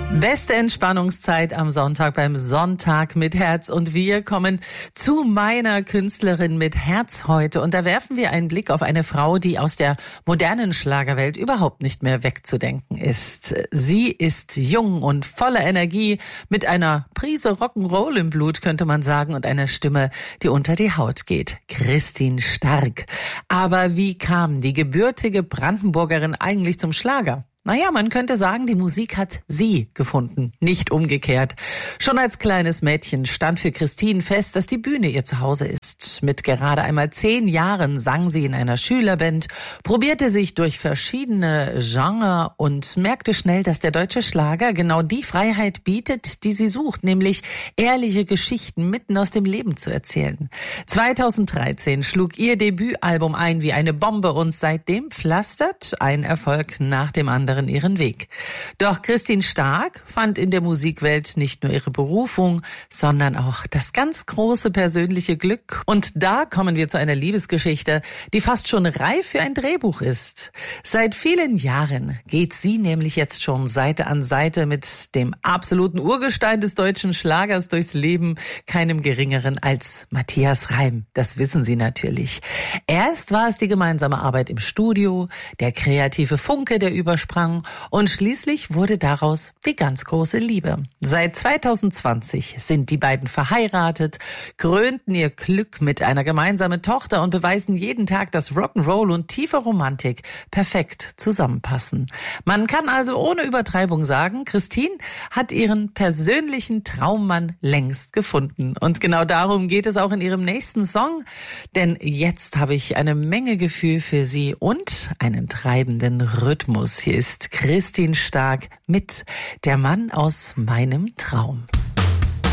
Beste Entspannungszeit am Sonntag beim Sonntag mit Herz, und wir kommen zu meiner Künstlerin mit Herz heute, und da werfen wir einen Blick auf eine Frau, die aus der modernen Schlagerwelt überhaupt nicht mehr wegzudenken ist. Sie ist jung und voller Energie, mit einer Prise Rock'n'Roll im Blut, könnte man sagen, und einer Stimme, die unter die Haut geht. Christine Stark. Aber wie kam die gebürtige Brandenburgerin eigentlich zum Schlager? Naja, man könnte sagen, die Musik hat sie gefunden, nicht umgekehrt. Schon als kleines Mädchen stand für Christine fest, dass die Bühne ihr Zuhause ist. Mit gerade einmal 10 Jahren sang sie in einer Schülerband, probierte sich durch verschiedene Genres und merkte schnell, dass der deutsche Schlager genau die Freiheit bietet, die sie sucht, nämlich ehrliche Geschichten mitten aus dem Leben zu erzählen. 2013 schlug ihr Debütalbum ein wie eine Bombe, und seitdem pflastert ein Erfolg nach dem anderen ihren Weg. Doch Christine Stark fand in der Musikwelt nicht nur ihre Berufung, sondern auch das ganz große persönliche Glück. Und da kommen wir zu einer Liebesgeschichte, die fast schon reif für ein Drehbuch ist. Seit vielen Jahren geht sie nämlich jetzt schon Seite an Seite mit dem absoluten Urgestein des deutschen Schlagers durchs Leben, keinem geringeren als Matthias Reim. Das wissen Sie natürlich. Erst war es die gemeinsame Arbeit im Studio, der kreative Funke, der übersprang, und schließlich wurde daraus die ganz große Liebe. Seit 2020 sind die beiden verheiratet, krönten ihr Glück mit einer gemeinsamen Tochter und beweisen jeden Tag, dass Rock'n'Roll und tiefe Romantik perfekt zusammenpassen. Man kann also ohne Übertreibung sagen, Christine hat ihren persönlichen Traummann längst gefunden. Und genau darum geht es auch in ihrem nächsten Song, denn jetzt habe ich eine Menge Gefühl für sie und einen treibenden Rhythmus. Hier ist Christine Stark mit Der Mann aus meinem Traum.